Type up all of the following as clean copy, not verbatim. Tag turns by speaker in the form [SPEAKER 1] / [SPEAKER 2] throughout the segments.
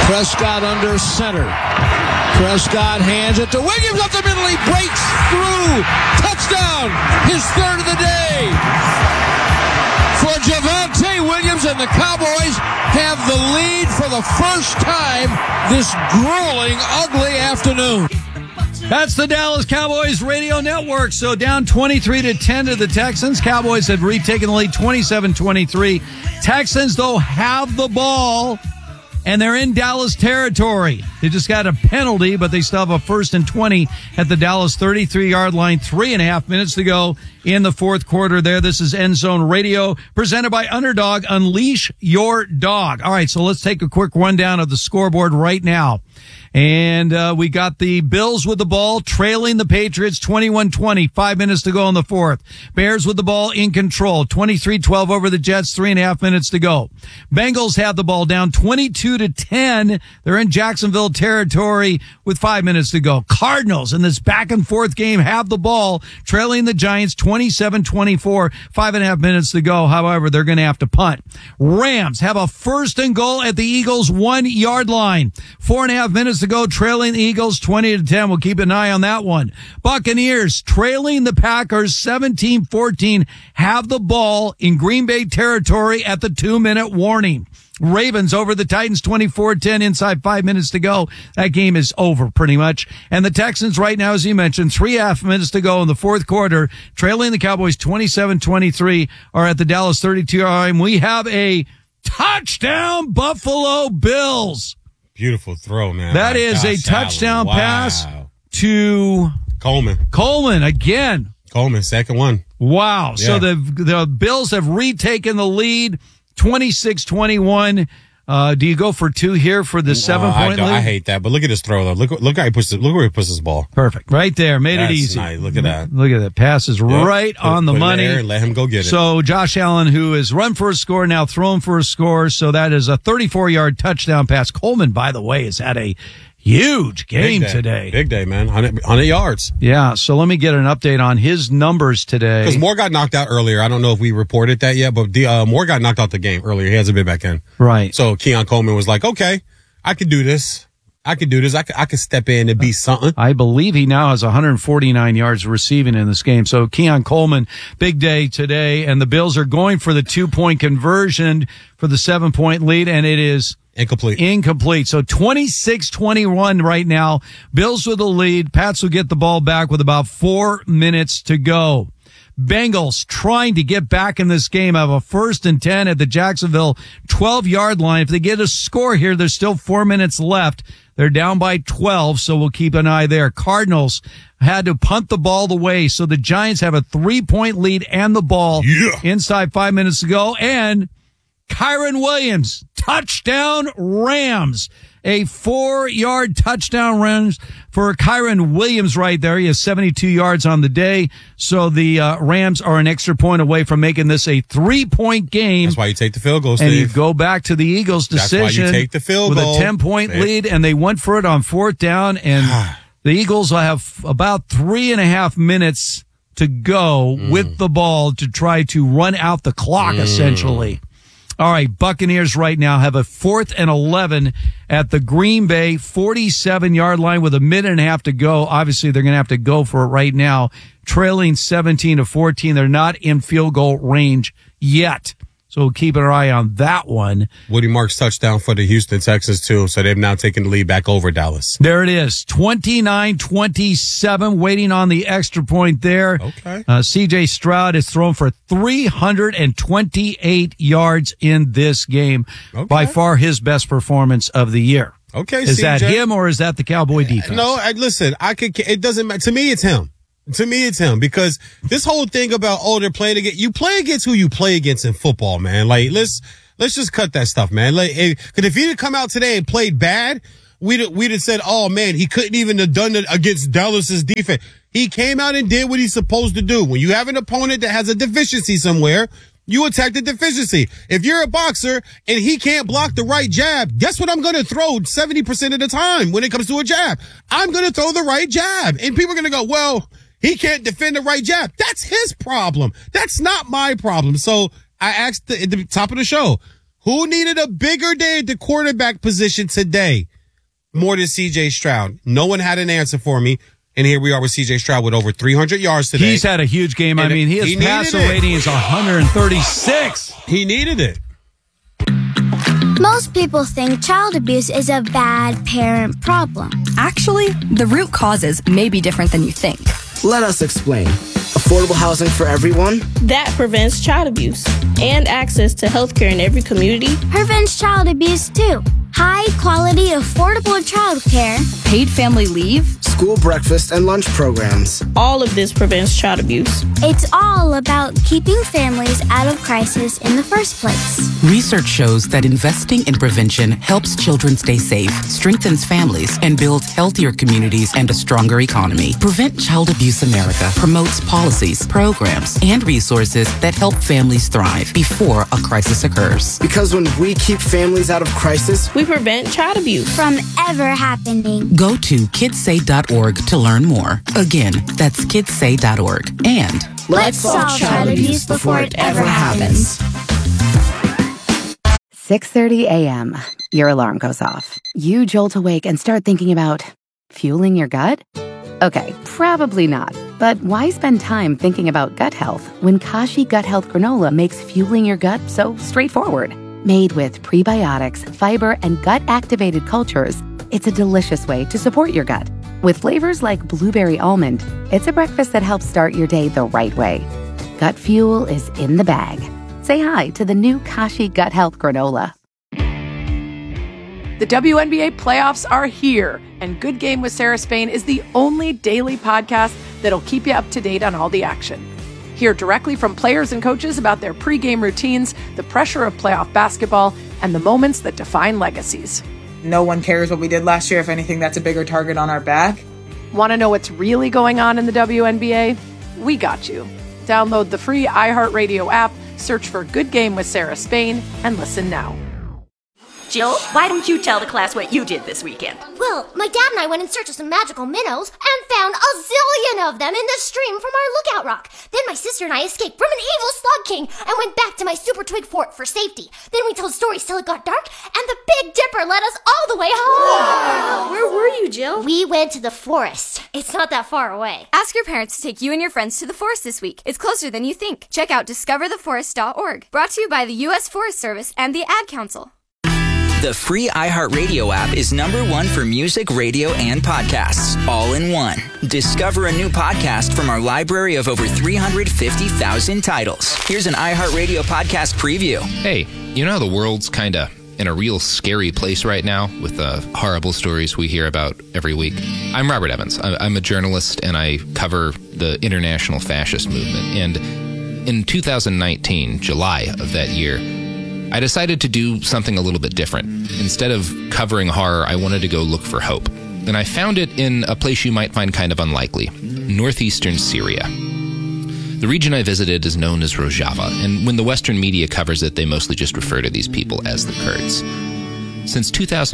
[SPEAKER 1] Prescott under center. Prescott hands it to Williams up the middle. He breaks through. Touchdown. His third of the day. For Javonte Williams, and the Cowboys have the lead for the first time this grueling, ugly afternoon.
[SPEAKER 2] That's the Dallas Cowboys radio network. So down 23-10 to the Texans. Cowboys have retaken the lead 27-23. Texans, though, have the ball, and they're in Dallas territory. They just got a penalty, but they still have a 1st and 20 at the Dallas 33-yard line. 3.5 minutes to go in the fourth quarter there. This is End Zone Radio, presented by Underdog. Unleash your dog. All right, so let's take a quick rundown of the scoreboard right now. And we got the Bills with the ball, trailing the Patriots 21-20, 5 minutes to go in the fourth. Bears with the ball in control, 23-12 over the Jets, 3.5 minutes to go. Bengals have the ball down 22-10. They're in Jacksonville territory with 5 minutes to go. Cardinals in this back and forth game have the ball, trailing the Giants 27-24, 5.5 minutes to go. However, they're going to have to punt. Rams have a 1st and goal at the Eagles 1 yard line. 4.5 minutes to go, trailing the Eagles 20-10. We'll keep an eye on that one. Buccaneers trailing the Packers 17-14, have the ball in Green Bay territory at the 2-minute warning. Ravens over the Titans 24-10, inside 5 minutes to go. That game is over pretty much. And the Texans right now, as you mentioned, 3.5 minutes to go in the fourth quarter, trailing the Cowboys 27-23, are at the Dallas 32 line. We have a touchdown, Buffalo Bills.
[SPEAKER 3] Beautiful throw, man.
[SPEAKER 2] That is a touchdown pass to Coleman again.
[SPEAKER 3] Coleman, second one.
[SPEAKER 2] Wow.
[SPEAKER 3] Yeah.
[SPEAKER 2] So the Bills have retaken the lead, 26-21. Do you go for two here for the 7-point lead?
[SPEAKER 3] I hate that, but look at his throw though. Look how he puts it. Look where he puts his ball.
[SPEAKER 2] Perfect. Right there. Made it easy.
[SPEAKER 3] Nice. Look at that.
[SPEAKER 2] Look at that. Passes right on the money.
[SPEAKER 3] And let him go get it.
[SPEAKER 2] So Josh Allen, who is run for a score, now thrown for a score. So that is a 34-yard touchdown pass. Coleman, by the way, has had a huge game today.
[SPEAKER 3] Big day, man. 100 yards.
[SPEAKER 2] Yeah, so let me get an update on his numbers today.
[SPEAKER 3] Because Moore got knocked out earlier. I don't know if we reported that yet, but Moore got knocked out the game earlier. He hasn't been back in.
[SPEAKER 2] Right.
[SPEAKER 3] So Keon Coleman was like, okay, I could do this. I could step in and be something.
[SPEAKER 2] I believe he now has 149 yards receiving in this game. So Keon Coleman, big day today. And the Bills are going for the 2-point conversion for the 7-point lead, and it is Incomplete. So 26-21 right now. Bills with the lead. Pats will get the ball back with about 4 minutes to go. Bengals trying to get back in this game, have a 1st and 10 at the Jacksonville 12-yard line. If they get a score here, there's still 4 minutes left. They're down by 12, so we'll keep an eye there. Cardinals had to punt the ball away, so the Giants have a 3-point lead and the ball inside 5 minutes to go. And Kyren Williams, touchdown Rams. A 4-yard touchdown run for Kyren Williams right there. He has 72 yards on the day. So the Rams are an extra point away from making this a 3-point game.
[SPEAKER 3] That's why you take the field goal, Steve.
[SPEAKER 2] And you go back to the Eagles' decision.
[SPEAKER 3] That's why you take the field goal.
[SPEAKER 2] With a 10-point lead, and they went for it on 4th down. And the Eagles will have about 3.5 minutes to go with the ball to try to run out the clock, essentially. All right, Buccaneers right now have a 4th and 11 at the Green Bay 47-yard line with a minute and a half to go. Obviously, they're going to have to go for it right now, trailing 17-14. They're not in field goal range yet. So we'll keep an eye on that one.
[SPEAKER 3] Woody Marks touchdown for the Houston Texans, too. So they've now taken the lead back over Dallas.
[SPEAKER 2] There it is. 29-27, waiting on the extra point there.
[SPEAKER 3] Okay.
[SPEAKER 2] C.J. Stroud is thrown for 328 yards in this game. Okay. By far his best performance of the year.
[SPEAKER 3] Okay,
[SPEAKER 2] Is
[SPEAKER 3] CJ.
[SPEAKER 2] that him or is that the Cowboy defense?
[SPEAKER 3] No, listen, it doesn't matter. To me, it's him. Because this whole thing about, they're playing against, you play against who you play against in football, man. Like, let's just cut that stuff, man. Like, cause if he didn't come out today and played bad, we'd have said, oh man, he couldn't even have done it against Dallas's defense. He came out and did what he's supposed to do. When you have an opponent that has a deficiency somewhere, you attack the deficiency. If you're a boxer and he can't block the right jab, guess what I'm going to throw 70% of the time when it comes to a jab? I'm going to throw the right jab. And people are going to go, well, he can't defend the right jab. That's his problem. That's not my problem. So I asked at the top of the show, Who needed a bigger day at the quarterback position today more than C.J. Stroud? No one had an answer for me. And here we are with C.J. Stroud with over 300 yards today.
[SPEAKER 2] He's had a huge game. I mean, his passer rating is 136.
[SPEAKER 3] He needed it.
[SPEAKER 4] Most people think child abuse is a bad parent problem.
[SPEAKER 5] Actually, the root causes may be different than you think.
[SPEAKER 6] Let us explain. Affordable housing for everyone.
[SPEAKER 7] That prevents child abuse and access to healthcare in every community.
[SPEAKER 4] Prevents child abuse too. High quality, affordable childcare.
[SPEAKER 5] Paid family leave.
[SPEAKER 6] School breakfast and lunch programs.
[SPEAKER 7] All of this prevents child abuse.
[SPEAKER 4] It's all about keeping families out of crisis in the first place.
[SPEAKER 8] Research shows that investing in prevention helps children stay safe, strengthens families, and builds healthier communities and a stronger economy. Prevent Child Abuse America promotes policies, programs, and resources that help families thrive before a crisis occurs.
[SPEAKER 6] Because when we keep families out of crisis,
[SPEAKER 7] we prevent child abuse
[SPEAKER 4] from ever happening.
[SPEAKER 8] Go to kidssay.org to learn more. Again, that's kidssay.org. And
[SPEAKER 4] let's solve child abuse before it ever happens.
[SPEAKER 9] 6:30 a.m. Your alarm goes off. You jolt awake and start thinking about fueling your gut? Okay, probably not. But why spend time thinking about gut health when Kashi Gut Health Granola makes fueling your gut so straightforward? Made with prebiotics, fiber, and gut-activated cultures, it's a delicious way to support your gut. With flavors like blueberry almond, it's a breakfast that helps start your day the right way. Gut fuel is in the bag. Say hi to the new Kashi Gut Health Granola.
[SPEAKER 10] The WNBA playoffs are here, and Good Game with Sarah Spain is the only daily podcast that'll keep you up to date on all the action. Hear directly from players and coaches about their pregame routines, the pressure of playoff basketball, and the moments that define legacies.
[SPEAKER 11] No one cares what we did last year. If anything, that's a bigger target on our back.
[SPEAKER 10] Want to know what's really going on in the WNBA? We got you. Download the free iHeartRadio app, search for Good Game with Sarah Spain, and listen now.
[SPEAKER 12] Jill, why don't you tell the class what you did this weekend?
[SPEAKER 13] Well, my dad and I went in search of some magical minnows and found a zillion of them in the stream from our lookout rock. Then my sister and I escaped from an evil slug king and went back to my super twig fort for safety. Then we told stories till it got dark, and the Big Dipper led us all the way home.
[SPEAKER 14] Wow. Where were you, Jill?
[SPEAKER 13] We went to the forest. It's not that far away.
[SPEAKER 15] Ask your parents to take you and your friends to the forest this week. It's closer than you think. Check out discovertheforest.org. Brought to you by the U.S. Forest Service and the Ad Council.
[SPEAKER 16] The free iHeartRadio app is #1 for music, radio, and podcasts, all in one. Discover a new podcast from our library of over 350,000 titles. Here's an iHeartRadio podcast preview.
[SPEAKER 17] Hey, you know how the world's kind of in a real scary place right now with the horrible stories we hear about every week? I'm Robert Evans. I'm a journalist, and I cover the international fascist movement. And in 2019, July of that year, I decided to do something a little bit different. Instead of covering horror, I wanted to go look for hope. And I found it in a place you might find kind of unlikely, northeastern Syria. The region I visited is known as Rojava, and when the Western media covers it, they mostly just refer to these people as the Kurds. Since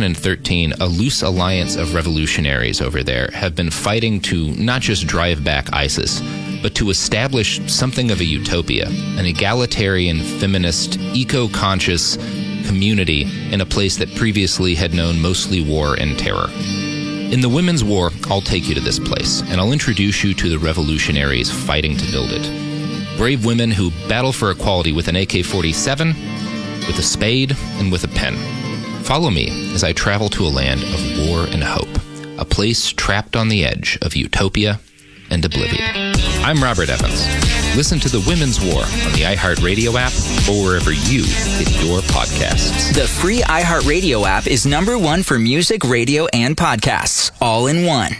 [SPEAKER 17] 2013, a loose alliance of revolutionaries over there have been fighting to not just drive back ISIS, but to establish something of a utopia, an egalitarian, feminist, eco-conscious community in a place that previously had known mostly war and terror. In the Women's War, I'll take you to this place, and I'll introduce you to the revolutionaries fighting to build it. Brave women who battle for equality with an AK-47, with a spade, and with a pen. Follow me as I travel to a land of war and hope, a place trapped on the edge of utopia and oblivion. I'm Robert Evans. Listen to The Women's War on the iHeartRadio app or wherever you get your podcasts.
[SPEAKER 16] The free iHeartRadio app is #1 for music, radio, and podcasts, all in one.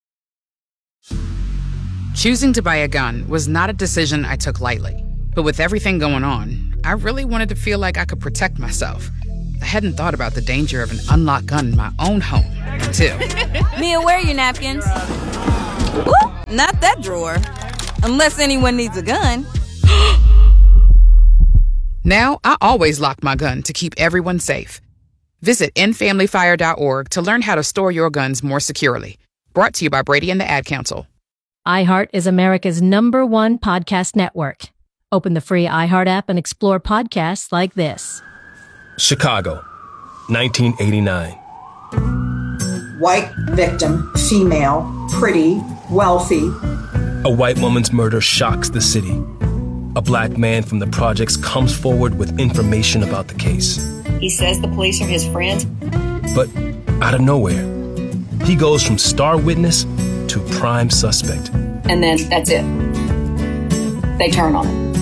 [SPEAKER 18] Choosing to buy a gun was not a decision I took lightly. But with everything going on, I really wanted to feel like I could protect myself. I hadn't thought about the danger of an unlocked gun in my own home until...
[SPEAKER 19] Mia, where are your napkins? Ooh, not that drawer. Unless anyone needs a gun.
[SPEAKER 18] Now, I always lock my gun to keep everyone safe. Visit endfamilyfire.org to learn how to store your guns more securely. Brought to you by Brady and the Ad Council.
[SPEAKER 20] iHeart is America's #1 podcast network. Open the free iHeart app and explore podcasts like this.
[SPEAKER 21] Chicago, 1989.
[SPEAKER 22] White victim, female, pretty, wealthy.
[SPEAKER 21] A white woman's murder shocks the city. A black man from the projects comes forward with information about the case.
[SPEAKER 23] He says the police are his friends.
[SPEAKER 21] But out of nowhere, he goes from star witness to prime suspect.
[SPEAKER 23] And then that's it. They turn on him.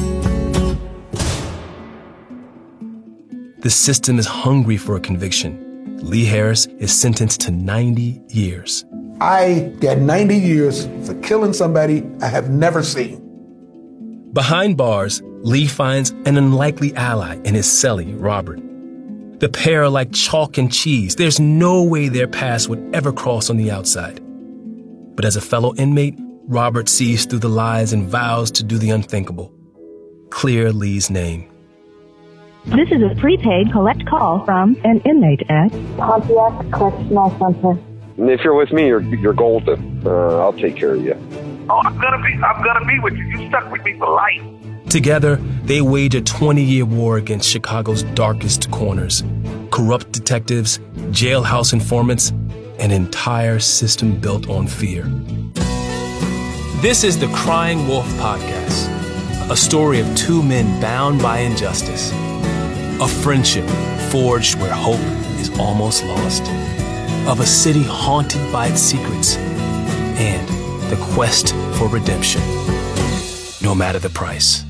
[SPEAKER 21] The system is hungry for a conviction. Lee Harris is sentenced to 90 years.
[SPEAKER 24] I got 90 years for killing somebody I have never seen.
[SPEAKER 21] Behind bars, Lee finds an unlikely ally in his cellie, Robert. The pair are like chalk and cheese. There's no way their paths would ever cross on the outside. But as a fellow inmate, Robert sees through the lies and vows to do the unthinkable. Clear Lee's name.
[SPEAKER 25] This is a prepaid collect call from an inmate at
[SPEAKER 26] Pontiac Correctional Center. If you're with me, you're golden. I'll take care of you.
[SPEAKER 27] Oh, I'm gonna be with you. You stuck with me for life.
[SPEAKER 21] Together, they wage a 20-year war against Chicago's darkest corners. Corrupt detectives, jailhouse informants, an entire system built on fear. This is the Crying Wolf Podcast, a story of two men bound by injustice. A friendship forged where hope is almost lost. Of a city haunted by its secrets. And the quest for redemption, no matter the price.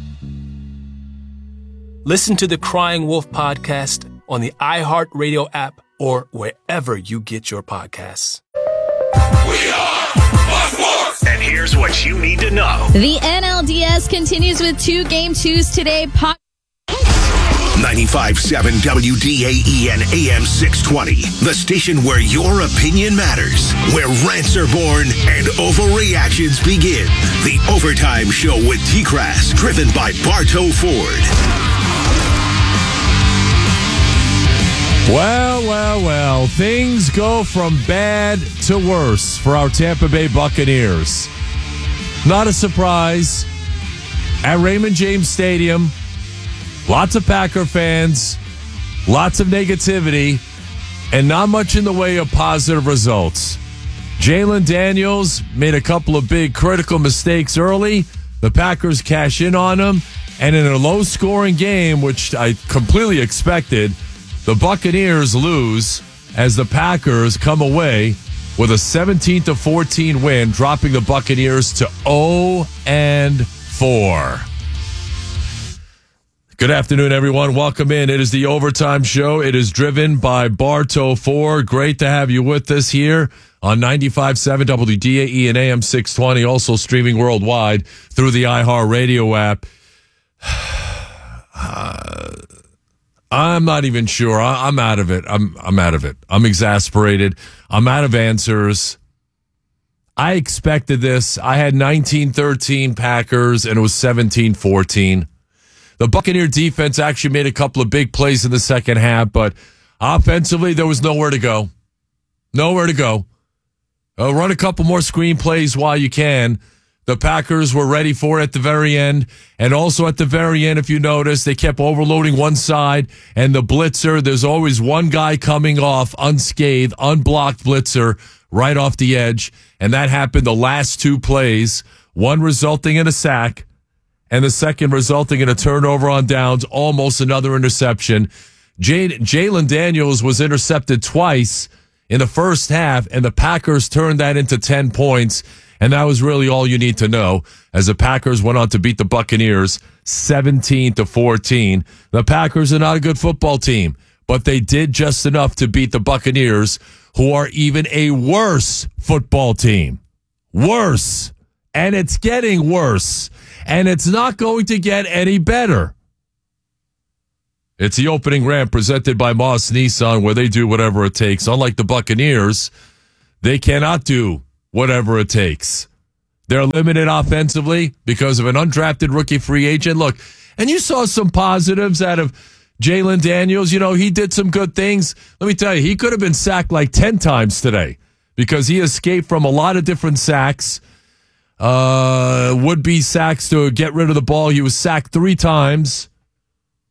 [SPEAKER 21] Listen to the Crying Wolf Podcast on the iHeartRadio app or wherever you get your podcasts.
[SPEAKER 28] We are Buck Wolf! And here's what you need to know.
[SPEAKER 29] The NLDS continues with 2 Game 2s today.
[SPEAKER 28] 95.7 WDAE and AM 620. The station where your opinion matters. Where rants are born and overreactions begin. The Overtime Show with T-Crass, driven by Bartow Ford.
[SPEAKER 30] Well. Things go from bad to worse for our Tampa Bay Buccaneers. Not a surprise. At Raymond James Stadium, lots of Packer fans, lots of negativity, and not much in the way of positive results. Jalen Daniels made a couple of big critical mistakes early. The Packers cash in on him, and in a low-scoring game, which I completely expected, the Buccaneers lose as the Packers come away with a 17-14 win, dropping the Buccaneers to 0-4. Good afternoon, everyone. Welcome in. It is the Overtime Show. It is driven by Bartow Ford. Great to have you with us here on 95.7 WDAE and AM 620, also streaming worldwide through the iHeartRadio app. I'm not even sure. I'm out of it. I'm out of it. I'm exasperated. I'm out of answers. I expected this. I had 19-13 Packers, and it was 17-14. The Buccaneer defense actually made a couple of big plays in the second half, but offensively, there was nowhere to go. Nowhere to go. Run a couple more screenplays while you can. The Packers were ready for it at the very end. And also at the very end, if you notice, they kept overloading one side. And the blitzer, there's always one guy coming off unscathed, unblocked blitzer right off the edge. And that happened the last 2 plays, one resulting in a sack, and the second resulting in a turnover on downs, almost another interception. Jalen Daniels was intercepted twice in the first half, and the Packers turned that into 10 points, and that was really all you need to know, as the Packers went on to beat the Buccaneers 17-14. The Packers are not a good football team, but they did just enough to beat the Buccaneers, who are even a worse football team. Worse. And it's getting worse. And it's not going to get any better. It's the opening round presented by Moss Nissan, where they do whatever it takes. Unlike the Buccaneers, they cannot do whatever it takes. They're limited offensively because of an undrafted rookie free agent. Look, and you saw some positives out of Jalen Daniels. You know, he did some good things. Let me tell you, he could have been sacked like 10 times today because he escaped from a lot of different sacks. Would-be sacks to get rid of the ball. He was sacked 3 times.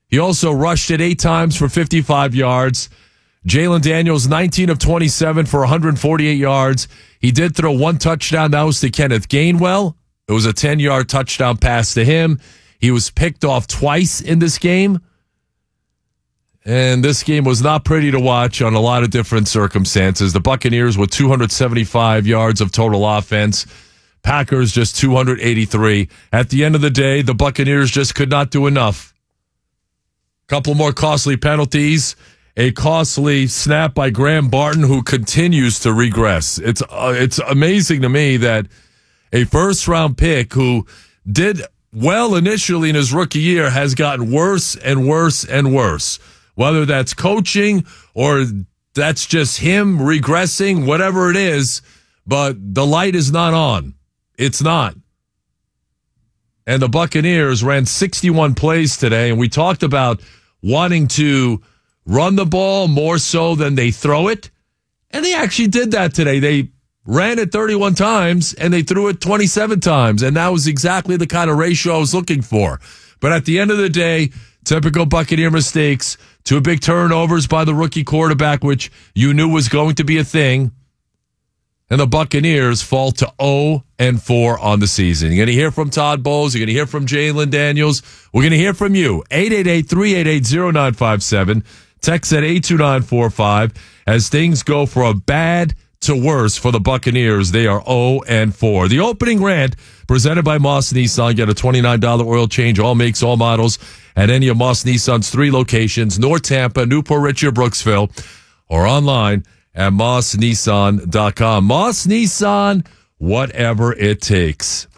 [SPEAKER 30] He also rushed it 8 times for 55 yards. Jalen Daniels, 19 of 27 for 148 yards. He did throw 1 touchdown. That was to Kenneth Gainwell. It was a 10-yard touchdown pass to him. He was picked off twice in this game. And this game was not pretty to watch on a lot of different circumstances. The Buccaneers with 275 yards of total offense. Packers just 283. At the end of the day, the Buccaneers just could not do enough. Couple more costly penalties. A costly snap by Graham Barton, who continues to regress. It's amazing to me that a first-round pick who did well initially in his rookie year has gotten worse and worse and worse. Whether that's coaching or that's just him regressing, whatever it is, but the light is not on. It's not. And the Buccaneers ran 61 plays today, and we talked about wanting to run the ball more so than they throw it. And they actually did that today. They ran it 31 times, and they threw it 27 times. And that was exactly the kind of ratio I was looking for. But at the end of the day, typical Buccaneer mistakes, 2 big turnovers by the rookie quarterback, which you knew was going to be a thing. And the Buccaneers fall to 0-4 on the season. You're going to hear from Todd Bowles. You're going to hear from Jalen Daniels. We're going to hear from you. 888-388-0957. Text at 82945. As things go from bad to worse for the Buccaneers, they are 0-4. The opening rant presented by Moss Nissan. Get a $29 oil change, all makes, all models, at any of Moss Nissan's 3 locations, North Tampa, Newport Richey, or Brooksville, or online at mossnissan.com. Moss Nissan, whatever it takes.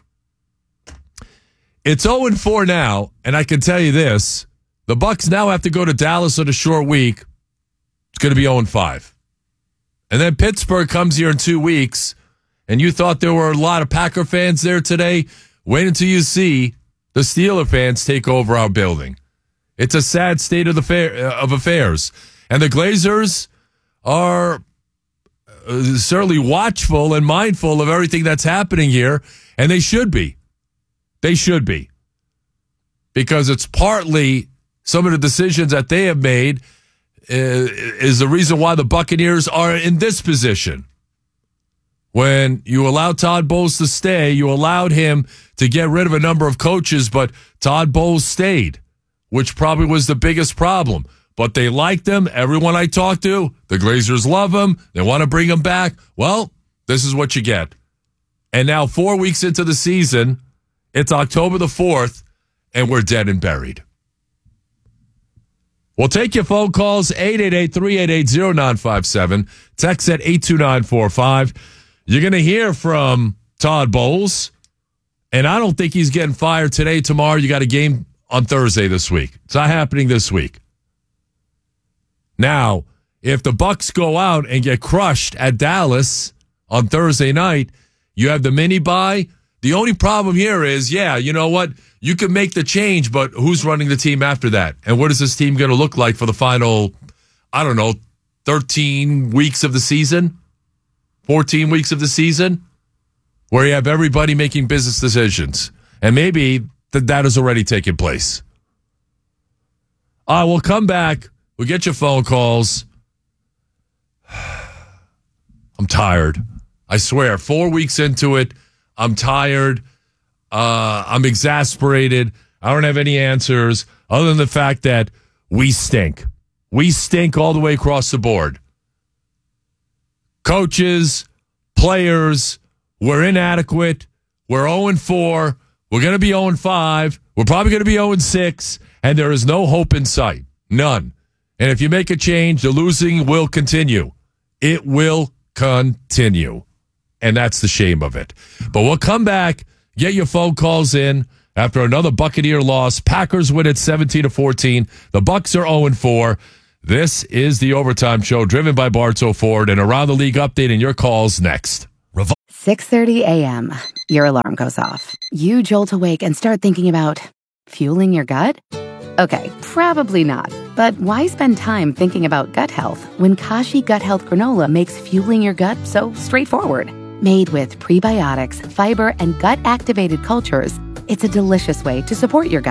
[SPEAKER 30] It's 0-4 now, and I can tell you this. The Bucs now have to go to Dallas on a short week. It's going to be 0-5. And then Pittsburgh comes here in 2 weeks, and you thought there were a lot of Packer fans there today. Wait until you see the Steeler fans take over our building. It's a sad state of affairs. And the Glazers are certainly watchful and mindful of everything that's happening here, and they should be. They should be. Because it's partly some of the decisions that they have made is the reason why the Buccaneers are in this position. When you allowed Todd Bowles to stay, you allowed him to get rid of a number of coaches, but Todd Bowles stayed, which probably was the biggest problem. But they liked him. Everyone I talked to, the Glazers love him. They want to bring him back. Well, this is what you get. And now 4 weeks into the season, it's October the 4th, and we're dead and buried. We'll take your phone calls, 888-388-0957. Text at 82945. You're going to hear from Todd Bowles, and I don't think he's getting fired today, tomorrow. You got a game on Thursday this week. It's not happening this week. Now, if the Bucs go out and get crushed at Dallas on Thursday night, you have the mini bye. The only problem here is, you know what? You can make the change, but who's running the team after that? And what is this team going to look like for the final, 13 weeks of the season? 14 weeks of the season? Where you have everybody making business decisions. And maybe that has already taken place. We'll come back. We'll get your phone calls. I'm tired. I swear, 4 weeks into it, I'm tired. I'm exasperated. I don't have any answers other than the fact that we stink. We stink all the way across the board. Coaches, players, we're inadequate. We're 0-4. We're going to be 0-5. We're probably going to be 0-6. And there is no hope in sight. None. And if you make a change, the losing will continue. It will continue. And that's the shame of it. But we'll come back, get your phone calls in after another Buccaneer loss. Packers win at 17-14. The Bucs are 0-4. This is the Overtime Show, driven by Bartow Ford, and Around the League update and your calls next.
[SPEAKER 1] 6:30 a.m. Your alarm goes off. You jolt awake and start thinking about fueling your gut? Okay, probably not. But why spend time thinking about gut health when Kashi Gut Health Granola makes fueling your gut so straightforward? Made with prebiotics, fiber, and gut-activated cultures, it's a delicious way to support your gut.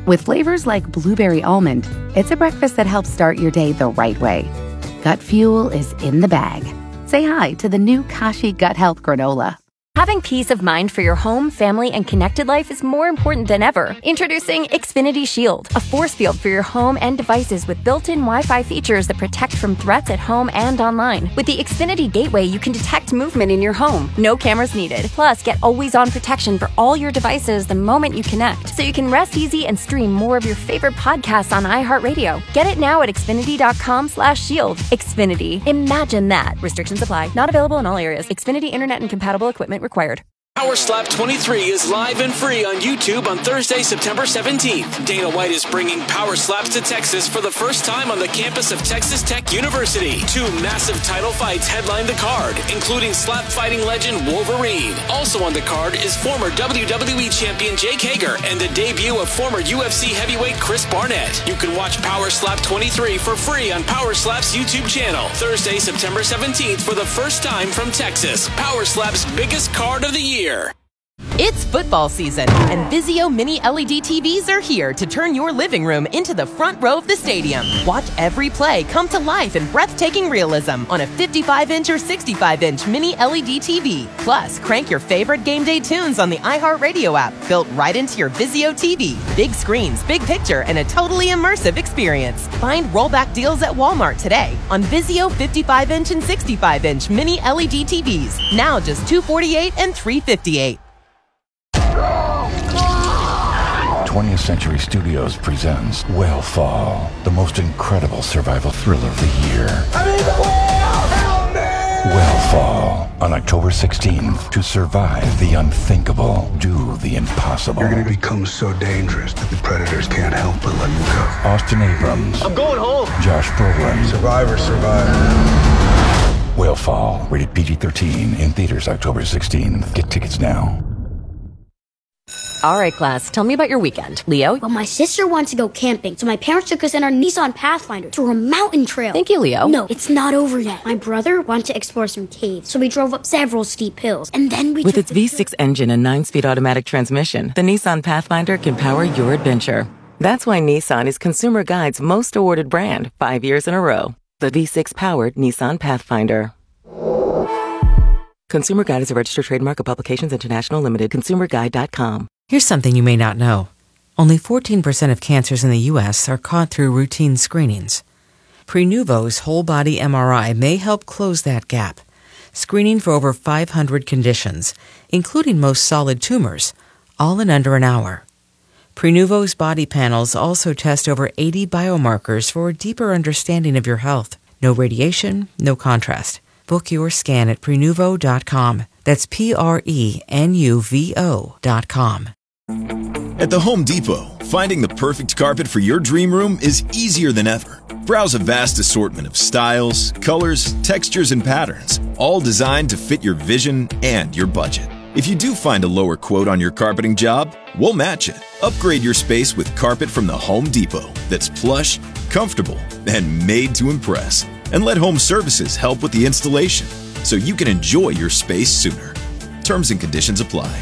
[SPEAKER 1] With flavors like blueberry almond, it's a breakfast that helps start your day the right way. Gut Fuel is in the bag. Say hi to the new Kashi Gut Health Granola.
[SPEAKER 2] Having peace of mind for your home, family, and connected life is more important than ever. Introducing Xfinity Shield, a force field for your home and devices with built-in Wi-Fi features that protect from threats at home and online. With the Xfinity Gateway, you can detect movement in your home. No cameras needed. Plus, get always-on protection for all your devices the moment you connect, so you can rest easy and stream more of your favorite podcasts on iHeartRadio. Get it now at Xfinity.com/shield. Xfinity. Imagine that. Restrictions apply. Not available in all areas. Xfinity Internet and compatible equipment required.
[SPEAKER 3] Power Slap 23 is live and free on YouTube on Thursday, September 17th. Dana White is bringing Power Slaps to Texas for the first time on the campus of Texas Tech University. 2 massive title fights headline the card, including slap fighting legend Wolverine. Also on the card is former WWE champion Jake Hager and the debut of former UFC heavyweight Chris Barnett. You can watch Power Slap 23 for free on Power Slap's YouTube channel. Thursday, September 17th for the first time from Texas. Power Slap's biggest card of the year.
[SPEAKER 4] It's football season, and Vizio Mini LED TVs are here to turn your living room into the front row of the stadium. Watch every play come to life in breathtaking realism on a 55-inch or 65-inch Mini LED TV. Plus, crank your favorite game day tunes on the iHeartRadio app, built right into your Vizio TV. Big screens, big picture, and a totally immersive experience. Find rollback deals at Walmart today on Vizio 55-inch and 65-inch Mini LED TVs. Now just $248 and $358.
[SPEAKER 5] 20th Century Studios presents Whale Fall, the most incredible survival thriller of the year. I'm in the whale! Help me! Whale Fall, on October 16th. To survive the unthinkable, do the impossible.
[SPEAKER 6] You're going to become so dangerous that the predators can't help but let you go.
[SPEAKER 5] Austin Abrams.
[SPEAKER 6] I'm going home.
[SPEAKER 5] Josh Brolin.
[SPEAKER 6] Survivor, survivor.
[SPEAKER 5] Whale Fall, rated PG-13, in theaters October 16th. Get tickets now.
[SPEAKER 7] All right, class, tell me about your weekend. Leo?
[SPEAKER 8] Well, my sister wanted to go camping, so my parents took us in our Nissan Pathfinder through a mountain trail.
[SPEAKER 7] Thank you, Leo.
[SPEAKER 8] No, it's not over yet. My brother wanted to explore some caves, so we drove up several steep hills, and then we
[SPEAKER 9] With its V6 engine and 9-speed automatic transmission, the Nissan Pathfinder can power your adventure. That's why Nissan is Consumer Guide's most awarded brand 5 years in a row. The V6-powered Nissan Pathfinder. Consumer Guide is a registered trademark of Publications International Limited. ConsumerGuide.com.
[SPEAKER 10] Here's something you may not know. Only 14% of cancers in the U.S. are caught through routine screenings. Prenuvo's whole-body MRI may help close that gap, screening for over 500 conditions, including most solid tumors, all in under an hour. Prenuvo's body panels also test over 80 biomarkers for a deeper understanding of your health. No radiation, no contrast. Book your scan at Prenuvo.com. That's Prenuvo.com.
[SPEAKER 11] At the Home Depot, finding the perfect carpet for your dream room is easier than ever. Browse a vast assortment of styles, colors, textures, and patterns, all designed to fit your vision and your budget. If you do find a lower quote on your carpeting job, we'll match it. Upgrade your space with carpet from the Home Depot that's plush, comfortable, and made to impress. And let Home Services help with the installation so you can enjoy your space sooner. Terms and conditions apply.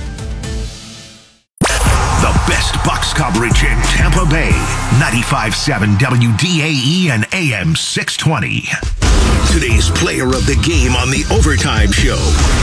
[SPEAKER 28] The best Bucs coverage in Tampa Bay. 95.7 WDAE and AM 620. Today's player of the game on the Overtime Show.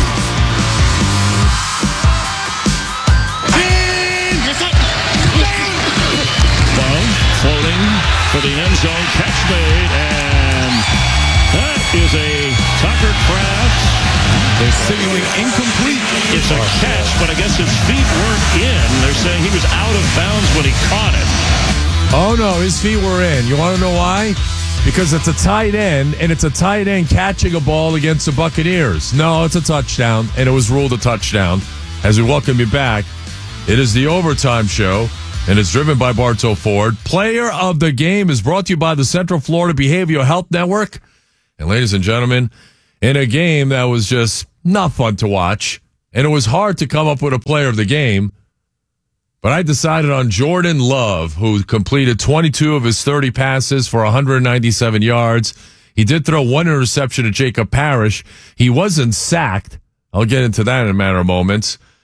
[SPEAKER 31] Ball floating for the end zone. Catch made, and that is a Tucker Kraft. They're signaling incomplete. It's a catch, but I guess his feet weren't in. They're saying he was out of bounds when he caught it.
[SPEAKER 30] Oh, no, his feet were in. You want to know why? Because it's a tight end, and it's a tight end catching a ball against the Buccaneers. No, it's a touchdown, and it was ruled a touchdown. As we welcome you back, it is the Overtime Show, and it's driven by Bartow Ford. Player of the game is brought to you by the Central Florida Behavioral Health Network. And ladies and gentlemen, in a game that was just not fun to watch, and it was hard to come up with a player of the game, but I decided on Jordan Love, who completed 22 of his 30 passes for 197 yards. He did throw one interception to Jacob Parrish. He wasn't sacked. I'll get into that in a matter of moments.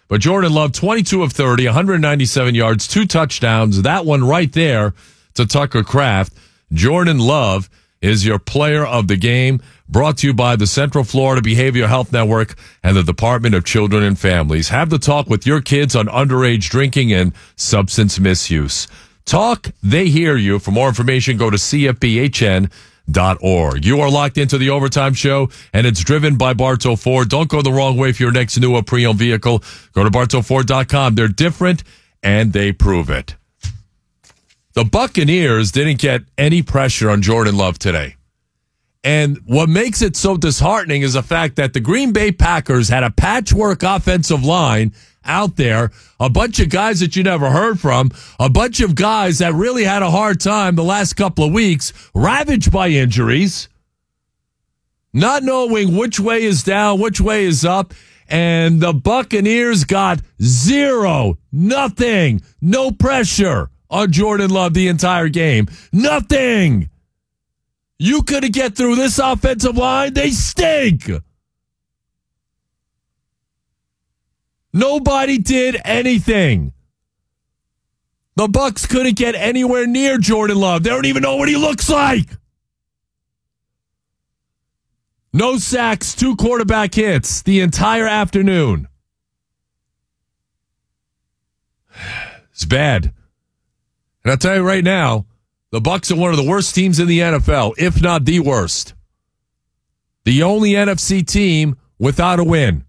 [SPEAKER 30] But Jordan Love, 22 of 30, 197 yards, 2 touchdowns. That one right there to Tucker Kraft. Jordan Love is your player of the game, brought to you by the Central Florida Behavioral Health Network and the Department of Children and Families. Have the talk with your kids on underage drinking and substance misuse. Talk, they hear you. For more information, go to CFBHN.org. You are locked into the Overtime Show, and it's driven by Bartow Ford. Don't go the wrong way for your next new or pre-owned vehicle. Go to BartowFord.com. They're different, and they prove it. The Buccaneers didn't get any pressure on Jordan Love today. And what makes it so disheartening is the fact that the Green Bay Packers had a patchwork offensive line out there, a bunch of guys that you never heard from, a bunch of guys that really had a hard time the last couple of weeks, ravaged by injuries, not knowing which way is down, which way is up, and the Buccaneers got nothing, no pressure on Jordan Love the entire game. Nothing. You couldn't get through this offensive line. They stink. Nobody did anything. The Bucs couldn't get anywhere near Jordan Love. They don't even know what he looks like. No sacks, 2 quarterback hits the entire afternoon. It's bad. And I'll tell you right now, the Bucs are one of the worst teams in the NFL, if not the worst. The only NFC team without a win.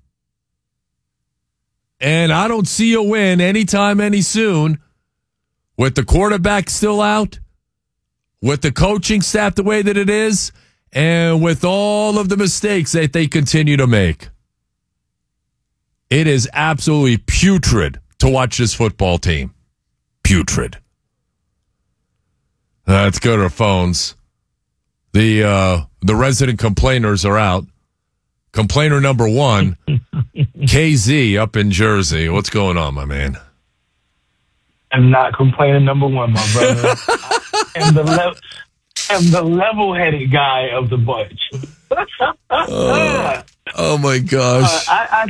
[SPEAKER 30] And I don't see a win anytime, any soon, with the quarterback still out, with the coaching staff the way that it is, and with all of the mistakes that they continue to make. It is absolutely putrid to watch this football team. Putrid. Let's go to the phones. The resident complainers are out. Complainer number 1, KZ up in Jersey. What's going on, my man?
[SPEAKER 12] I'm not complaining number 1, my brother. I'm the level-headed guy of the bunch.
[SPEAKER 30] Oh my gosh.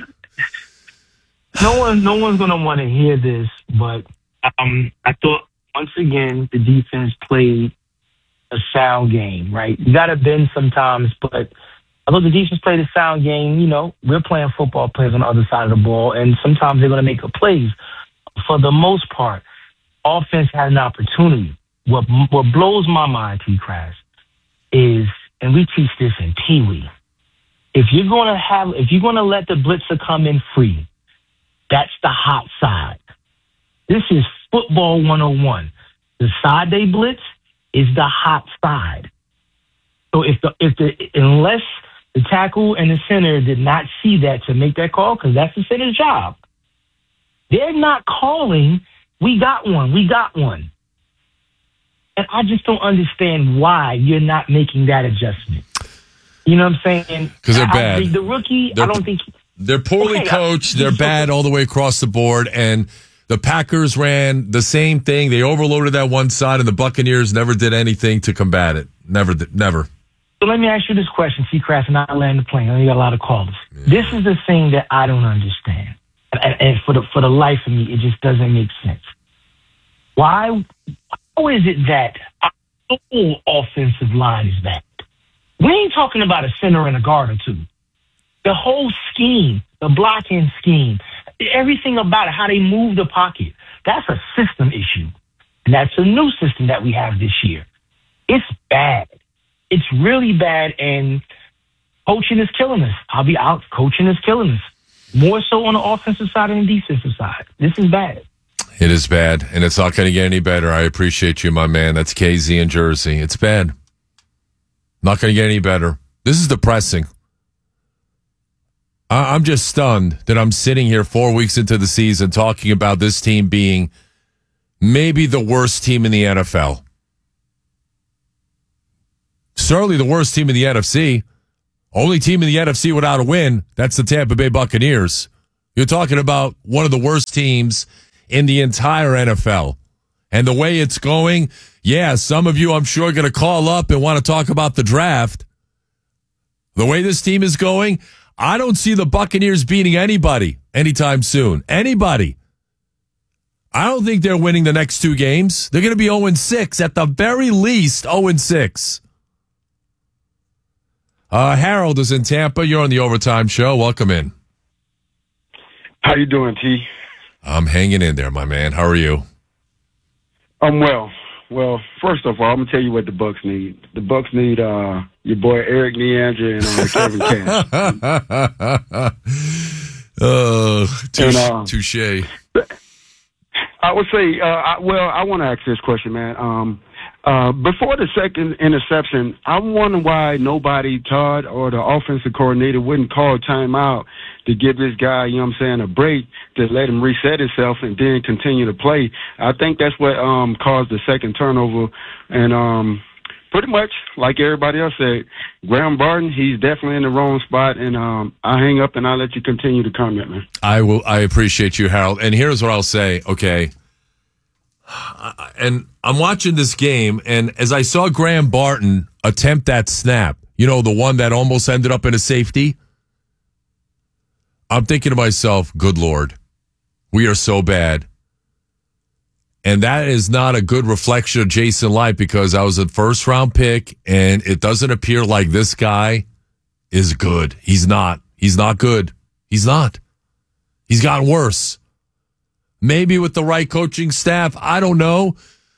[SPEAKER 12] No one's going to want to hear this, but I thought, once again, the defense played a sound game, right? You got to bend sometimes, but although the defense played a sound game, we're playing football players on the other side of the ball, and sometimes they're going to make plays. For the most part, offense had an opportunity. What blows my mind, T-Crash, is, and we teach this in Pee Wee, if you're going to let the blitzer come in free, that's the hot side. This is football 101. The side they blitz is the hot side. So unless the tackle and the center did not see that to make that call, because that's the center's job, they're not calling, we got one. And I just don't understand why you're not making that adjustment. You know what I'm saying?
[SPEAKER 30] Because they're bad.
[SPEAKER 12] The rookie, I don't think...
[SPEAKER 30] They're poorly coached. They're bad all the way across the board, and the Packers ran the same thing. They overloaded that one side, and the Buccaneers never did anything to combat it. Never.
[SPEAKER 12] So let me ask you this question, Seacrest, and I'll land the plane. I know you got a lot of callers. Yeah. This is the thing that I don't understand. And for the life of me, it just doesn't make sense. How is it that our whole offensive line is bad? We ain't talking about a center and a guard or two. The whole scheme, the blocking scheme, everything about it, how they move the pocket, that's a system issue. And that's a new system that we have this year. It's bad. It's really bad, and coaching is killing us. I'll be out. Coaching is killing us. More so on the offensive side than the defensive side. This is bad.
[SPEAKER 30] It is bad, and it's not going to get any better. I appreciate you, my man. That's KZ in Jersey. It's bad. Not going to get any better. This is depressing. I'm just stunned that I'm sitting here 4 weeks into the season talking about this team being maybe the worst team in the NFL. Certainly the worst team in the NFC. Only team in the NFC without a win, that's the Tampa Bay Buccaneers. You're talking about one of the worst teams in the entire NFL. And the way it's going, yeah, some of you I'm sure are going to call up and want to talk about the draft. The way this team is going, I don't see the Buccaneers beating anybody anytime soon. Anybody. I don't think they're winning the next 2 games. They're going to be 0-6. At the very least, 0-6. Harold is in Tampa. You're on the Overtime Show. Welcome in.
[SPEAKER 13] How you doing, T?
[SPEAKER 30] I'm hanging in there, my man. How are you?
[SPEAKER 13] I'm well. Well, first of all, I'm gonna tell you what the Bucs need. The Bucs need your boy Eric Neandra and Kevin Cash.
[SPEAKER 30] Touche.
[SPEAKER 13] I would say, I want to ask this question, man. Before the second interception, I wonder why nobody, Todd or the offensive coordinator, wouldn't call timeout to give this guy, you know what I'm saying, a break to let him reset himself and then continue to play. I think that's what caused the second turnover. And pretty much, like everybody else said, Graham Barton, he's definitely in the wrong spot. And I'll hang up and I'll let you continue to comment, man.
[SPEAKER 30] I appreciate you, Harold. And here's what I'll say, okay? And I'm watching this game, and as I saw Graham Barton attempt that snap, you know, the one that almost ended up in a safety, I'm thinking to myself, good Lord, we are so bad. And that is not a good reflection of Jason Light, because I was a first-round pick, and it doesn't appear like this guy is good. He's not. He's not good. He's not. He's gotten worse. Maybe with the right coaching staff, I don't know.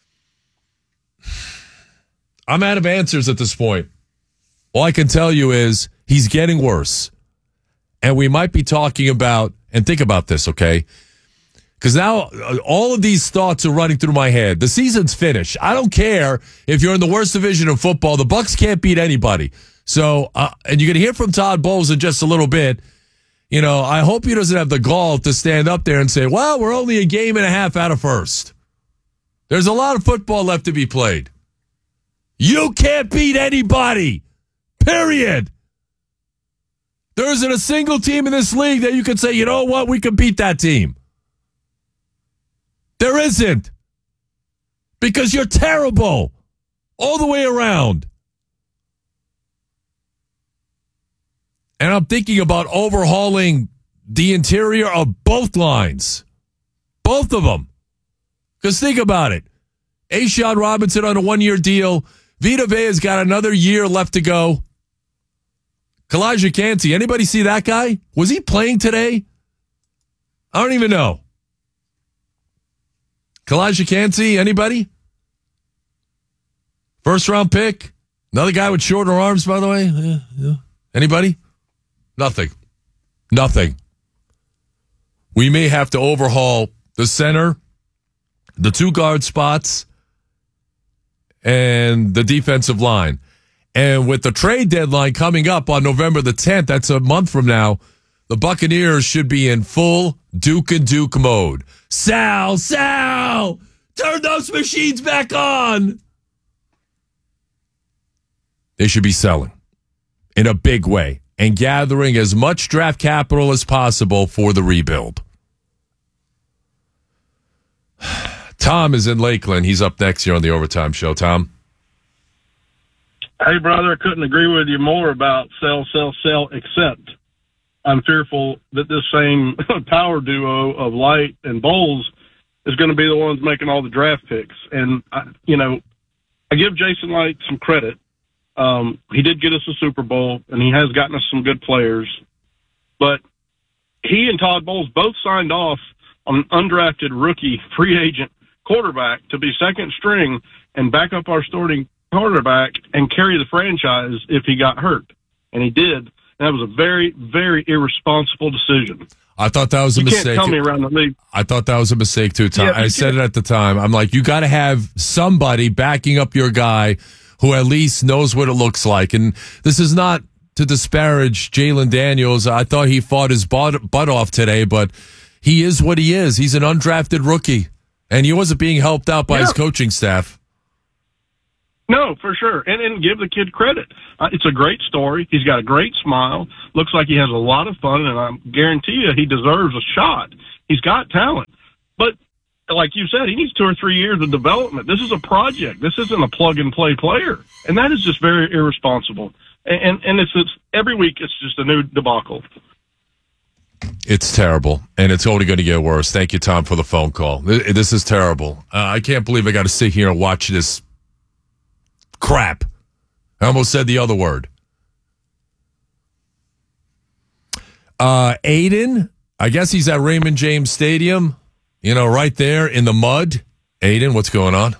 [SPEAKER 30] I'm out of answers at this point. All I can tell you is he's getting worse. And we might be talking about, and think about this, okay? Because now all of these thoughts are running through my head. The season's finished. I don't care if you're in the worst division of football. The Bucs can't beat anybody. So, and you're going to hear from Todd Bowles in just a little bit. You know, I hope he doesn't have the gall to stand up there and say, well, we're only a game and a half out of first. There's a lot of football left to be played. You can't beat anybody. Period. There isn't a single team in this league that you can say, you know what, we can beat that team. There isn't. Because you're terrible. All the way around. And I'm thinking about overhauling the interior of both lines. Both of them. Because think about it. A'Shawn Robinson on a 1-year deal. Vita Vea's got another year left to go. Kalijah Kancey, anybody see that guy? Was he playing today? I don't even know. Kalijah Kancey, anybody? First round pick? Another guy with shorter arms, by the way? Yeah. Anybody? Nothing. We may have to overhaul the center, the 2 guard spots, and the defensive line. And with the trade deadline coming up on November the 10th, that's a month from now, the Buccaneers should be in full Duke and Duke mode. Sal, turn those machines back on. They should be selling in a big way and gathering as much draft capital as possible for the rebuild. Tom is in Lakeland. He's up next here on the Overtime Show. Tom?
[SPEAKER 14] Hey, brother, I couldn't agree with you more about sell, except I'm fearful that this same power duo of Light and Bowles is going to be the ones making all the draft picks. And, I give Jason Light some credit. He did get us a Super Bowl, and he has gotten us some good players. But he and Todd Bowles both signed off on an undrafted rookie free agent quarterback to be second string and back up our starting quarterback and carry the franchise if he got hurt. And he did. And that was a very, very irresponsible decision.
[SPEAKER 30] I thought that was a mistake.
[SPEAKER 14] You can't tell me around the league.
[SPEAKER 30] I thought that was a mistake too, Tom.
[SPEAKER 14] Yeah,
[SPEAKER 30] I said it at the time. I'm like, you got to have somebody backing up your guy who at least knows what it looks like. And this is not to disparage Jalen Daniels. I thought he fought his butt off today, but he is what he is. He's an undrafted rookie, and he wasn't being helped out by his coaching staff.
[SPEAKER 14] No, for sure. And give the kid credit. It's a great story. He's got a great smile. Looks like he has a lot of fun, and I guarantee you he deserves a shot. He's got talent. But like you said, he needs 2 or 3 years of development. This is a project. This isn't a plug-and-play player. And that is just very irresponsible. And it's every week it's just a new debacle.
[SPEAKER 30] It's terrible, and it's only going to get worse. Thank you, Tom, for the phone call. This is terrible. I can't believe I got to sit here and watch this crap. I almost said the other word. Aiden, I guess he's at Raymond James Stadium, right there in the mud. Aiden, what's going on?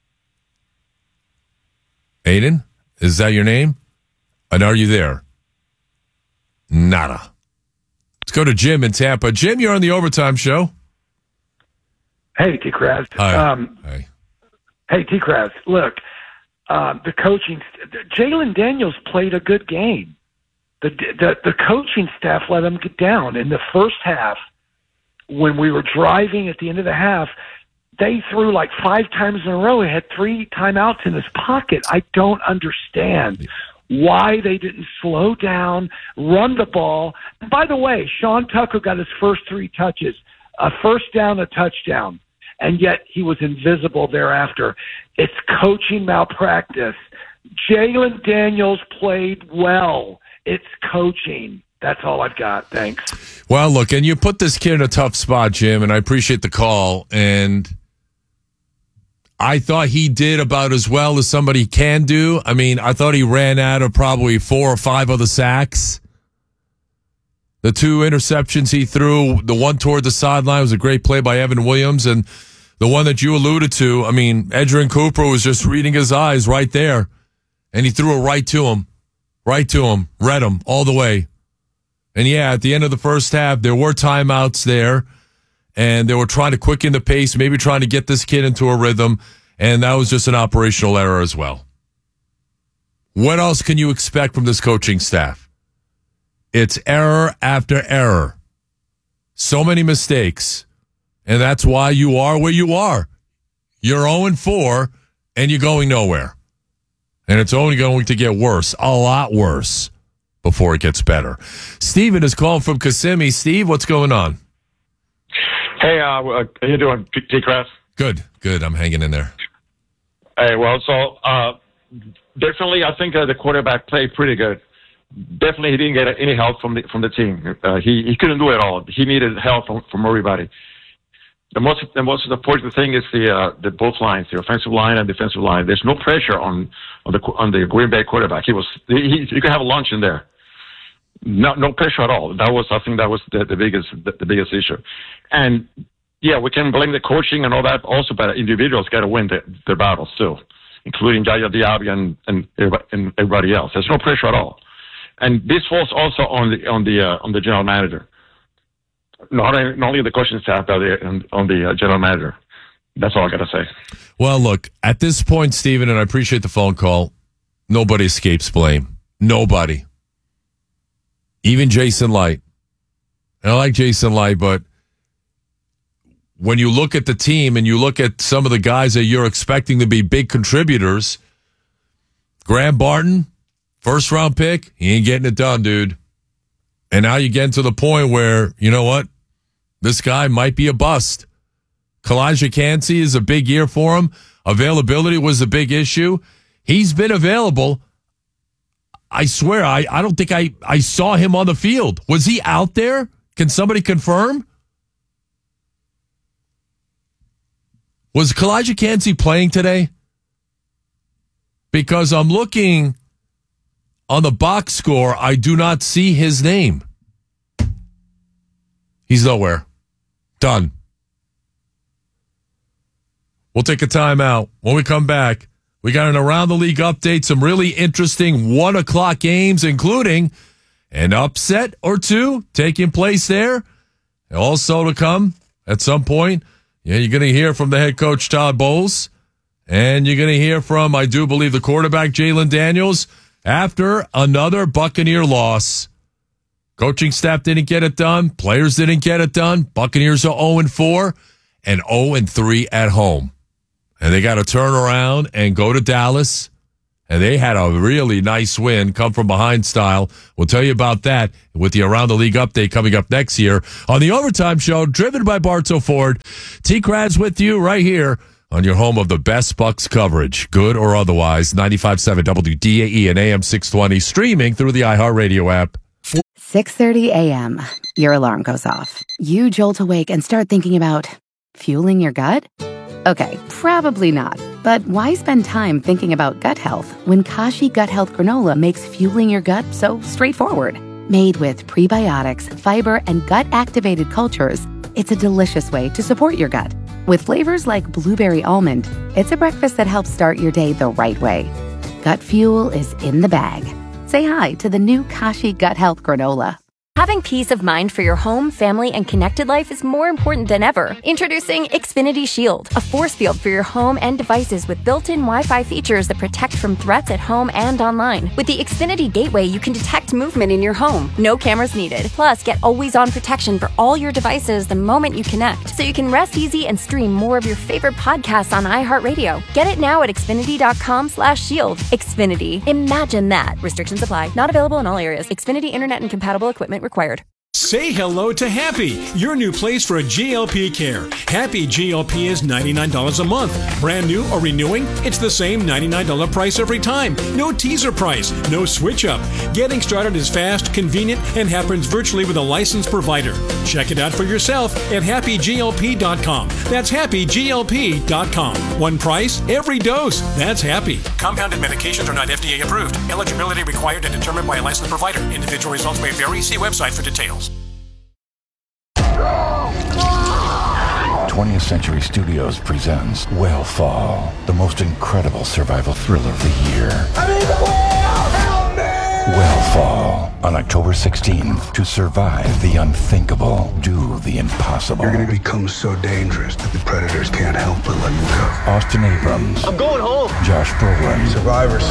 [SPEAKER 30] Aiden, is that your name? And are you there? Nada. Let's go to Jim in Tampa. Jim, you're on the Overtime Show.
[SPEAKER 15] Hey, T-Kraz.
[SPEAKER 30] Hi.
[SPEAKER 15] Hey, T-Kraz. Look, the coaching, Jalen Daniels played a good game. The coaching staff let him get down. In the first half, when we were driving at the end of the half, they threw like 5 times in a row. He had 3 timeouts in his pocket. I don't understand why they didn't slow down, run the ball. And by the way, Sean Tucker got his first 3 touches, a first down, a touchdown, and yet he was invisible thereafter. It's coaching malpractice. Jalen Daniels played well. It's coaching. That's all I've got. Thanks.
[SPEAKER 30] Well, look, and you put this kid in a tough spot, Jim, and I appreciate the call. And I thought he did about as well as somebody can do. I mean, I thought he ran out of probably 4 or 5 other sacks. The 2 interceptions he threw, the one toward the sideline was a great play by Evan Williams, and the one that you alluded to, I mean, Edgerrin Cooper was just reading his eyes right there, and he threw it right to him, read him all the way. And yeah, at the end of the first half, there were timeouts there, and they were trying to quicken the pace, maybe trying to get this kid into a rhythm, and that was just an operational error as well. What else can you expect from this coaching staff? It's error after error. So many mistakes, and that's why you are where you are. You're 0-4, and you're going nowhere. And it's only going to get worse, a lot worse, before it gets better. Steven is calling from Kissimmee. Steve, what's going on?
[SPEAKER 16] Hey, how you doing, T-Kraz?
[SPEAKER 30] Good. I'm hanging in there.
[SPEAKER 16] Hey, well, so definitely I think the quarterback played pretty good. Definitely he didn't get any help from the team. He couldn't do it all. He needed help from everybody. The most important thing is the both lines, the offensive line and defensive line. There's no pressure on the Green Bay quarterback. You can have a lunch in there. No pressure at all. I think that was the biggest issue. And yeah, we can blame the coaching and all that also, but individuals got to win their battles too, including Yaya Diaby and everybody else. There's no pressure at all. And this falls also on the general manager. Not only the coaching staff, but on the general manager. That's all I got to say.
[SPEAKER 30] Well, look, at this point, Stephen, and I appreciate the phone call, nobody escapes blame. Nobody. Even Jason Light. And I like Jason Light, but when you look at the team and you look at some of the guys that you're expecting to be big contributors, Graham Barton, first-round pick, he ain't getting it done, dude. And now you get to the point where, you know what? This guy might be a bust. Kalijah Kancey is a big year for him. Availability was a big issue. He's been available. I swear, I don't think I saw him on the field. Was he out there? Can somebody confirm? Was Kalijah Kancey playing today? Because I'm looking on the box score, I do not see his name. He's nowhere. Done. We'll take a timeout. When we come back, we got an Around the League update, some really interesting 1 o'clock games, including an upset or 2 taking place there. Also to come at some point, you're going to hear from the head coach, Todd Bowles, and you're going to hear from, I do believe, the quarterback, Jalen Daniels, after another Buccaneer loss. Coaching staff didn't get it done. Players didn't get it done. Buccaneers are 0-4 and 0-3 at home. And they got to turn around and go to Dallas. And they had a really nice win, come from behind style. We'll tell you about that with the Around the League update coming up next year on the Overtime Show, driven by Bartow Ford. T-Kraz with you right here on your home of the best Bucks coverage, good or otherwise. 95.7 WDAE and AM 620, streaming through the iHeartRadio app.
[SPEAKER 1] 6:30 a.m. Your alarm goes off. You jolt awake and start thinking about fueling your gut? Okay, probably not. But why spend time thinking about gut health when Kashi Gut Health Granola makes fueling your gut so straightforward? Made with prebiotics, fiber, and gut-activated cultures, it's a delicious way to support your gut. With flavors like blueberry almond, it's a breakfast that helps start your day the right way. Gut fuel is in the bag. Say hi to the new Kashi Gut Health Granola.
[SPEAKER 2] Having peace of mind for your home, family, and connected life is more important than ever. Introducing Xfinity Shield, a force field for your home and devices with built-in Wi-Fi features that protect from threats at home and online. With the Xfinity Gateway, you can detect movement in your home. No cameras needed. Plus, get always-on protection for all your devices the moment you connect, so you can rest easy and stream more of your favorite podcasts on iHeartRadio. Get it now at Xfinity.com/shield. Xfinity. Imagine that. Restrictions apply. Not available in all areas. Xfinity Internet and compatible equipment required.
[SPEAKER 17] Say hello to Happy, your new place for GLP care. Happy GLP is $99 a month. Brand new or renewing? It's the same $99 price every time. No teaser price, no switch up. Getting started is fast, convenient, and happens virtually with a licensed provider. Check it out for yourself at happyglp.com. That's happyglp.com. One price, every dose. That's Happy. Compounded medications are not FDA approved. Eligibility required and determined by a licensed provider. Individual results may vary. See website for details.
[SPEAKER 5] 20th Century Studios presents Whale the most incredible survival thriller of the year. I'm in the whale! Help me! Whale on October 16th. To survive the unthinkable, do the impossible.
[SPEAKER 6] You're going to become so dangerous that the predators can't help but let you go.
[SPEAKER 5] Austin Abrams.
[SPEAKER 6] I'm going home.
[SPEAKER 5] Josh Brolin.
[SPEAKER 6] Survivor.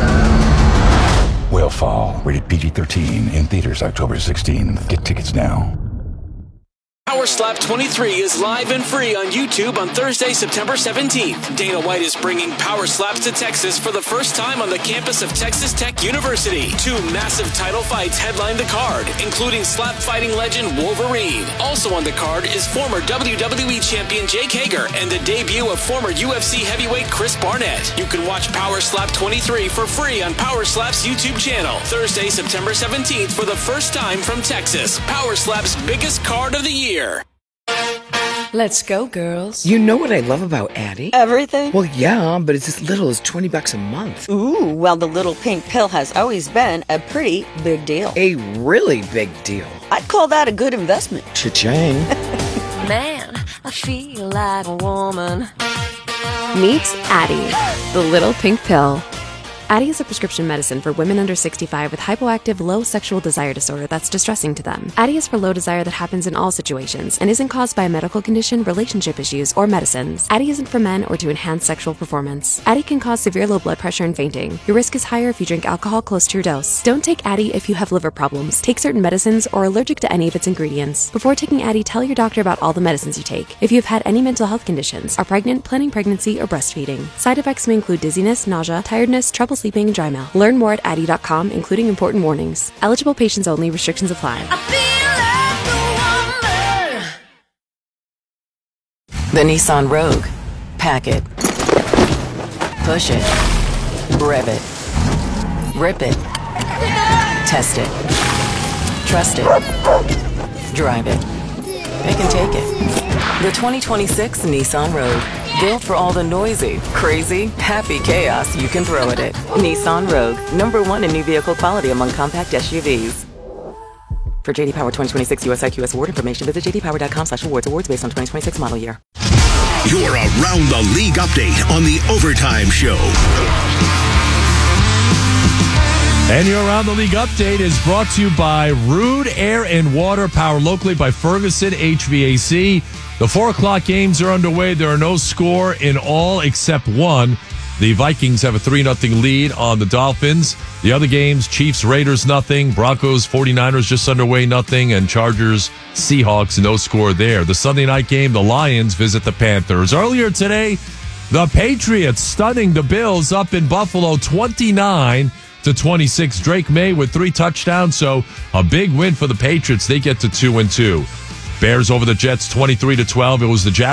[SPEAKER 5] Whale, rated PG-13, in theaters October 16th. Get tickets now.
[SPEAKER 3] Power Slap 23 is live and free on YouTube on Thursday, September 17th. Dana White is bringing Power Slaps to Texas for the first time on the campus of Texas Tech University. 2 massive title fights headline the card, including slap fighting legend Wolverine. Also on the card is former WWE champion Jake Hager and the debut of former UFC heavyweight Chris Barnett. You can watch Power Slap 23 for free on Power Slap's YouTube channel. Thursday, September 17th for the first time from Texas. Power Slap's biggest card of the year.
[SPEAKER 18] Let's go, girls.
[SPEAKER 19] You know what I love about Addie?
[SPEAKER 18] Everything?
[SPEAKER 19] Well, yeah, but it's as little as $20 a month.
[SPEAKER 18] Ooh, well, the little pink pill has always been a pretty big deal.
[SPEAKER 19] A really big deal.
[SPEAKER 18] I'd call that a good investment.
[SPEAKER 19] Cha-ching.
[SPEAKER 20] Man, I feel like a woman.
[SPEAKER 21] Meet Addie, the little pink pill. Addie is a prescription medicine for women under 65 with hypoactive low sexual desire disorder that's distressing to them. Addie is for low desire that happens in all situations and isn't caused by a medical condition, relationship issues, or medicines. Addie isn't for men or to enhance sexual performance. Addie can cause severe low blood pressure and fainting. Your risk is higher if you drink alcohol close to your dose. Don't take Addie if you have liver problems, take certain medicines, or are allergic to any of its ingredients. Before taking Addie, tell your doctor about all the medicines you take. If you have had any mental health conditions, are pregnant, planning pregnancy, or breastfeeding. Side effects may include dizziness, nausea, tiredness, trouble sleeping, and dry mouth. Learn more at Addie.com, including important warnings. Eligible patients only. Restrictions apply.
[SPEAKER 9] The Nissan Rogue. Pack it. Push it. Rev it. Rip it. Test it. Trust it. Drive it. It can take it. The 2026 Nissan Rogue. Built for all the noisy, crazy, happy chaos you can throw at it. Nissan Rogue. #1 in new vehicle quality among compact SUVs. For JD Power 2026 US IQS award information, visit jdpower.com/awards. Awards based on 2026 model year.
[SPEAKER 28] Your Around the League update on the Overtime Show.
[SPEAKER 30] And your Around the League update is brought to you by Rude Air and Water, powered locally by Ferguson HVAC. The 4 o'clock games are underway. There are no score in all except one. The Vikings have a 3-0 lead on the Dolphins. The other games, Chiefs, Raiders, nothing. Broncos, 49ers just underway, nothing. And Chargers, Seahawks, no score there. The Sunday night game, the Lions visit the Panthers. Earlier today, the Patriots stunning the Bills up in Buffalo, 29-26. Drake May with 3 touchdowns, so a big win for the Patriots. They get to 2-2. Bears over the Jets, 23-12. It was the